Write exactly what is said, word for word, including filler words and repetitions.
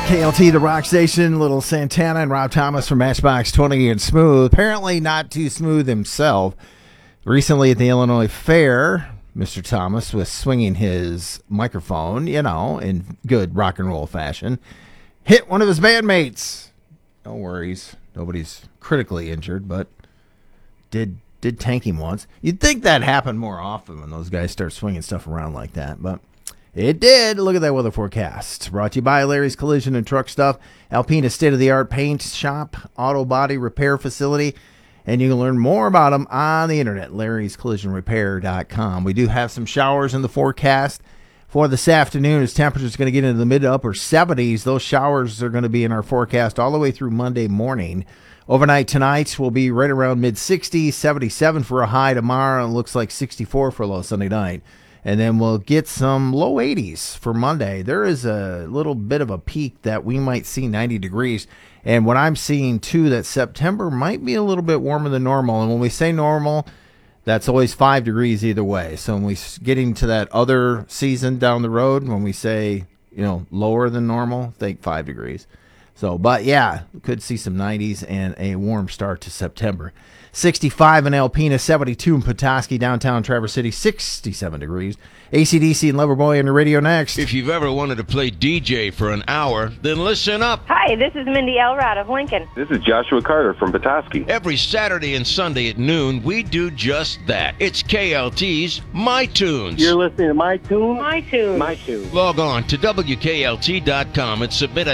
K L T, the rock station, little Santana and Rob Thomas from Matchbox twenty and Smooth. Apparently not too smooth himself. Recently at the Illinois Fair, Mister Thomas was swinging his microphone, you know, in good rock and roll fashion. Hit one of his bandmates. No worries. Nobody's critically injured, but did did tank him once. You'd think that happened more often when those guys start swinging stuff around like that, but it did. Look at that weather forecast. Brought to you by Larry's Collision and Truck Stuff, Alpina state-of-the-art paint shop, auto body repair facility, and you can learn more about them on the internet, larrys collision repair dot com. We do have some showers in the forecast for this afternoon as temperatures going to get into the mid to upper seventies. Those showers are going to be in our forecast all the way through Monday morning. Overnight tonight will be right around mid-sixties, seventy-seven for a high tomorrow, and it looks like sixty-four for a low Sunday night. And then we'll get some low eighties for Monday. There is a little bit of a peak that we might see ninety degrees. And what I'm seeing, too, that September might be a little bit warmer than normal. And when we say normal, that's always five degrees either way. So when we get into that other season down the road, when we say, you know, lower than normal, think five degrees. So, but yeah, could see some nineties and a warm start to September. sixty-five in Alpena, seventy-two in Petoskey, downtown Traverse City, sixty-seven degrees. A C D C and Loverboy on the radio next. If you've ever wanted to play D J for an hour, then listen up. Hi, this is Mindy Elrod of Lincoln. This is Joshua Carter from Petoskey. Every Saturday and Sunday at noon, we do just that. It's K L T's My Tunes. You're listening to My Tune? My Tune. My Tune. Log on to W K L T dot com and submit a